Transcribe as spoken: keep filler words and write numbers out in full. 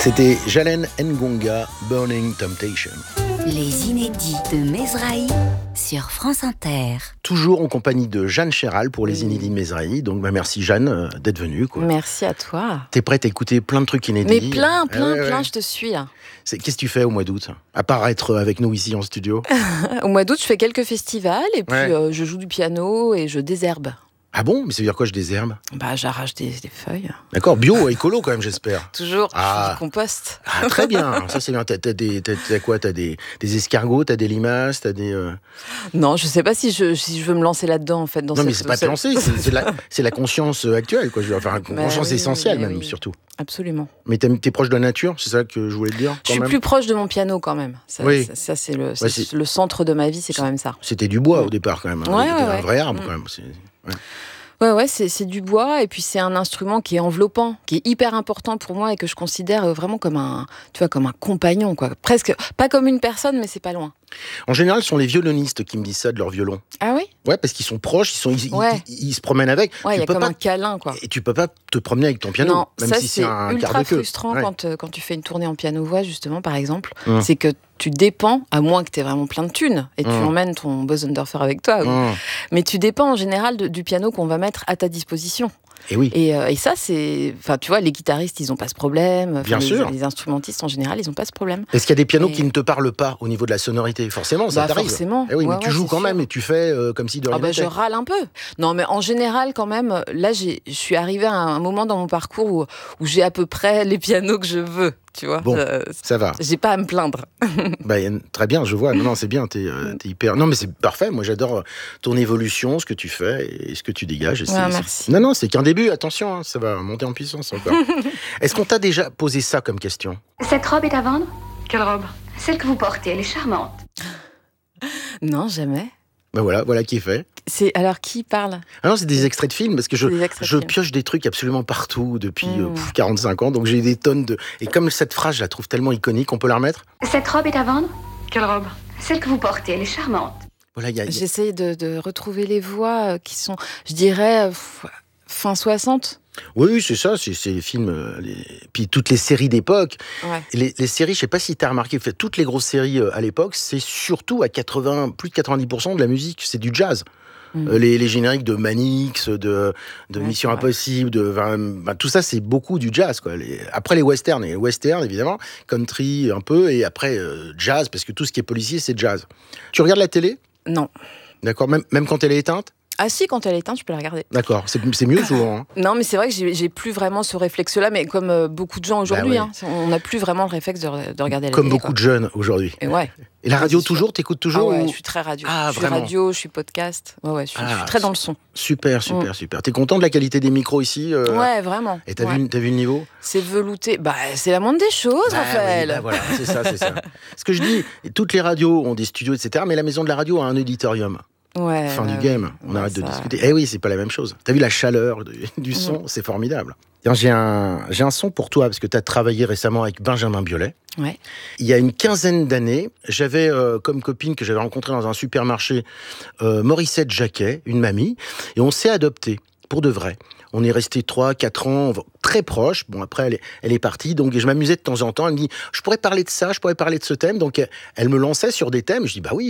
C'était Jalen Ngonga, Burning Temptation. Les inédits de Mesrahi sur France Inter. Toujours en compagnie de Jeanne Chéral pour les inédits de Mesrahi. Donc bah, merci Jeanne euh, d'être venue. Quoi. Merci à toi. T'es prête à écouter plein de trucs inédits? Mais plein, plein, ouais, ouais, plein, ouais. je te suis. C'est, qu'est-ce que tu fais au mois d'août? À part être avec nous ici en studio. Au mois d'août, je fais quelques festivals et puis Ouais. euh, je joue du piano et je désherbe. Ah bon? Mais ça veut dire quoi, je désherbe? Bah, j'arrache des, des feuilles. D'accord, bio, écolo quand même, j'espère. Toujours, Ah. je fais du compost. Ah, très bien, ça c'est bien. T'as, t'as, des, t'as, t'as quoi? T'as des, des escargots, t'as des limaces, t'as des... Euh... Non, je sais pas si je, si je veux me lancer là-dedans, en fait. Dans Non, mais cette- c'est pas te cette- lancer, c'est, c'est, la, c'est la conscience actuelle, quoi. Je veux dire, enfin, une Bah conscience oui, essentielle mais même, oui. surtout. Absolument. Mais t'es, t'es proche de la nature, c'est ça que je voulais te dire, Je quand suis même. plus proche de mon piano quand même. Ça, Oui. ça, ça, c'est, le, c'est Ouais, c'est- le centre de ma vie, c'est quand même ça. C'était du bois Ouais. au départ, quand même. hein. Ouais, C'était ouais, un ouais. vrai arbre, Mm. quand même. C'est... ouais. Ouais, ouais, c'est, c'est du bois et puis c'est un instrument qui est enveloppant, qui est hyper important pour moi et que je considère euh, vraiment comme un, tu vois, comme un compagnon, quoi. Presque, pas comme une personne, mais c'est pas loin. En général, ce sont les violonistes qui me disent ça de leur violon. Ah oui? Ouais, parce qu'ils sont proches, ils, sont, ils, Ouais. ils, ils se promènent avec. Ouais, il y tu a peux comme pas, un câlin, quoi. Et tu peux pas te promener avec ton piano, Non, même ça si c'est c'est un quart ultra de queue. frustrant Ouais. quand, euh, quand tu fais une tournée en piano-voix, justement, par exemple. Hum. C'est que tu dépends, à moins que tu aies vraiment plein de thunes, et tu Hum. emmènes ton Bosendorfer avec toi, ou- Mmh. mais tu dépends en général de- du piano qu'on va mettre à ta disposition. Et oui. Et, euh, et ça, c'est... Enfin, tu vois, les guitaristes, ils n'ont pas ce problème. Enfin, Bien les, sûr. les instrumentistes, en général, ils n'ont pas ce problème. Est-ce qu'il y a des pianos Et- qui ne te parlent pas au niveau de la sonorité? Forcément, ça Bah, t'arrive. forcément. Eh oui, Ouais, mais tu ouais, joues c'est quand sûr. même et tu fais euh, comme si de rien Ah bah, je n'était. râle un peu. Non, mais en général, quand même, là, j'ai, je suis arrivée à un moment dans mon parcours où, où j'ai à peu près les pianos que je veux, tu vois. Bon. Euh, Ça va. j'ai pas à me plaindre. Bah, y a- très bien, je vois. Non, non, c'est bien. T'es, euh, t'es hyper. Non, mais c'est parfait. Moi, j'adore euh, ton évolution, ce que tu fais et ce que tu dégages. Et c'est- Ouais, c'est- merci. Non, non, c'est qu'un début. Attention, hein, ça va monter en puissance encore. Est-ce qu'on t'a déjà posé ça comme question? Cette robe est à vendre? Quelle robe? Celle que vous portez, elle est charmante. Non, jamais. Ben voilà, voilà qui est fait. C'est alors qui parle? Ah non, c'est des extraits de films parce que je, C'est des extraits de je films. pioche des trucs absolument partout depuis Mmh. euh, pff, quarante-cinq ans, donc j'ai des tonnes de. Et comme cette phrase, je la trouve tellement iconique, on peut la remettre. Cette robe est à vendre? Quelle robe? Celle que vous portez, elle est charmante. Voilà, il y a. il y a- J'essaye de, de retrouver les voix euh, qui sont, je dirais, euh, f- fin soixante. Oui, oui, c'est ça, c'est, c'est les films. euh, les... Puis toutes les séries d'époque. Ouais. Et Les, les séries, je sais pas si tu as remarqué, fait, toutes les grosses séries euh, à l'époque, c'est surtout à quatre-vingts, plus de quatre-vingt-dix pour cent de la musique, c'est du jazz. Mmh. Euh, les, les génériques de Manix, de, de Ouais, Mission c'est vrai. Impossible, de, enfin, bah, tout ça, c'est beaucoup du jazz. Quoi. Les, après les westerns, et les westerns évidemment, country un peu, et après euh, jazz, parce que tout ce qui est policier, c'est jazz. Tu regardes la télé? Non. D'accord, même, même quand elle est éteinte? Ah si, quand elle est éteinte, je peux la regarder. D'accord, c'est, c'est mieux souvent. Hein. Non, mais c'est vrai que j'ai, j'ai plus vraiment ce réflexe-là, mais comme euh, beaucoup de gens aujourd'hui, Bah ouais. hein, on n'a plus vraiment le réflexe de, re- de regarder la Comme télé, beaucoup quoi. de jeunes aujourd'hui. Et ouais. Et la Ouais, radio c'est sûr. toujours, t'écoutes Ah toujours ouais, ou- je suis très radio. Ah, je suis vraiment radio, je suis podcast. Ouais, ouais, je suis, je suis Ah, très dans le son. Super, super, super. T'es content de la qualité des micros ici euh, Ouais, vraiment. Et t'as, Ouais. vu, t'as vu le niveau? C'est velouté. Bah, c'est la moindre des choses, Bah Raphaël. oui, bah voilà, c'est ça, c'est ça. Ce que je dis, toutes les radios ont des studios, et cetera, mais la maison de la radio a un auditorium. Ouais, Fin ouais, du game, ouais. on Ouais, arrête de ça- discuter. Eh oui, c'est pas la même chose. T'as vu la chaleur de- du son, c'est formidable. Tiens, j'ai un, j'ai un son pour toi, parce que t'as travaillé récemment avec Benjamin Biolay. Ouais. Il y a une quinzaine d'années, j'avais euh, comme copine que j'avais rencontrée dans un supermarché euh, Morissette Jacquet, une mamie, et on s'est adoptés, pour de vrai. On est restés trois, quatre ans, très proches. Bon, après, elle est, elle est partie, donc je m'amusais de temps en temps. Elle me dit, je pourrais parler de ça, je pourrais parler de ce thème. Donc, elle me lançait sur des thèmes. Je dis, bah oui,